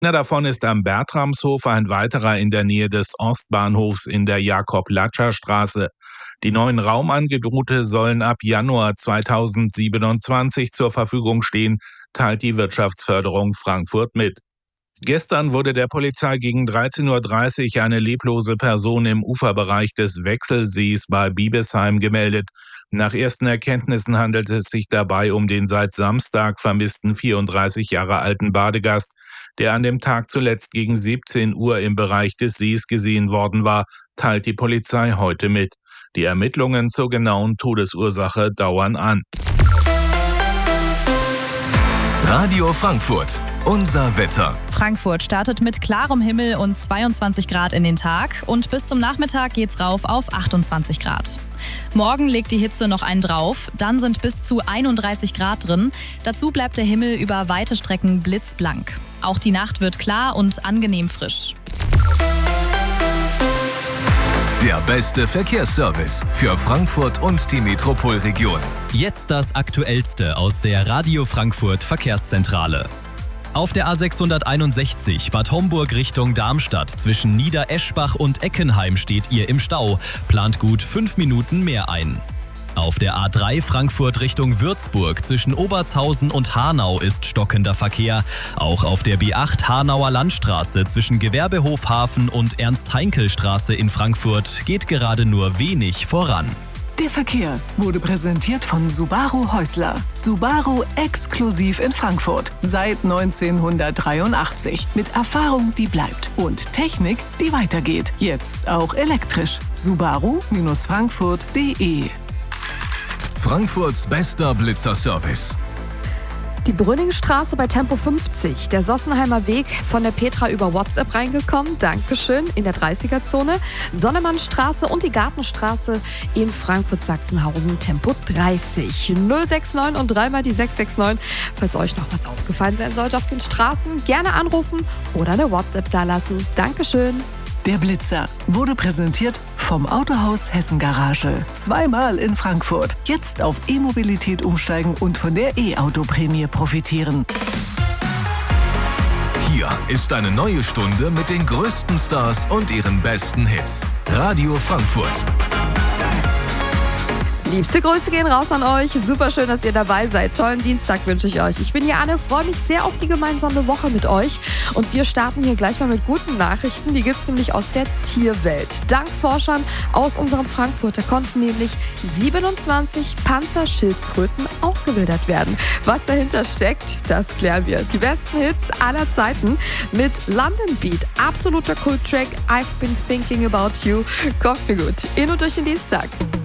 Einer davon ist am Bertramshof, ein weiterer in der Nähe des Ostbahnhofs in der Jakob-Latscher-Straße. Die neuen Raumangebote sollen ab Januar 2027 zur Verfügung stehen, teilt die Wirtschaftsförderung Frankfurt mit. Gestern wurde der Polizei gegen 13:30 Uhr eine leblose Person im Uferbereich des Wechselsees bei Biebesheim gemeldet. Nach ersten Erkenntnissen handelt es sich dabei um den seit Samstag vermissten 34 Jahre alten Badegast, der an dem Tag zuletzt gegen 17 Uhr im Bereich des Sees gesehen worden war, teilt die Polizei heute mit. Die Ermittlungen zur genauen Todesursache dauern an. Radio Frankfurt, unser Wetter. Frankfurt startet mit klarem Himmel und 22 Grad in den Tag und bis zum Nachmittag geht's rauf auf 28 Grad. Morgen legt die Hitze noch einen drauf, dann sind bis zu 31 Grad drin. Dazu bleibt der Himmel über weite Strecken blitzblank. Auch die Nacht wird klar und angenehm frisch. Der beste Verkehrsservice für Frankfurt und die Metropolregion. Jetzt das Aktuellste aus der Radio Frankfurt Verkehrszentrale. Auf der A661 Bad Homburg Richtung Darmstadt zwischen Niedereschbach und Eckenheim steht ihr im Stau. Plant gut 5 Minuten mehr ein. Auf der A3 Frankfurt Richtung Würzburg zwischen Obertshausen und Hanau ist stockender Verkehr. Auch auf der B8 Hanauer Landstraße zwischen Gewerbehofhafen und Ernst-Heinkel-Straße in Frankfurt geht gerade nur wenig voran. Der Verkehr wurde präsentiert von Subaru Häusler. Subaru exklusiv in Frankfurt. Seit 1983. Mit Erfahrung, die bleibt. Und Technik, die weitergeht. Jetzt auch elektrisch. Subaru-Frankfurt.de. Frankfurts bester Blitzerservice. Die Brünningstraße bei Tempo 50, der Sossenheimer Weg von der Petra über WhatsApp reingekommen, Dankeschön, in der 30er-Zone, Sonnemannstraße und die Gartenstraße in Frankfurt-Sachsenhausen, Tempo 30. 069 und dreimal die 669, falls euch noch was aufgefallen sein sollte auf den Straßen, gerne anrufen oder eine WhatsApp dalassen. Dankeschön. Der Blitzer wurde präsentiert vom Autohaus Hessen Garage. Zweimal in Frankfurt. Jetzt auf E-Mobilität umsteigen und von der E-Auto-Prämie profitieren. Hier ist eine neue Stunde mit den größten Stars und ihren besten Hits. Radio Frankfurt. Liebste Grüße gehen raus an euch. Super schön, dass ihr dabei seid. Tollen Dienstag wünsche ich euch. Ich bin Jane, freue mich sehr auf die gemeinsame Woche mit euch. Und wir starten hier gleich mal mit guten Nachrichten. Die gibt es nämlich aus der Tierwelt. Dank Forschern aus unserem Frankfurter konnten nämlich 27 Panzerschildkröten ausgewildert werden. Was dahinter steckt, das klären wir. Die besten Hits aller Zeiten mit London Beat. Absoluter Kult-Track. I've been thinking about you. Kommt mir gut. In und durch den Dienstag.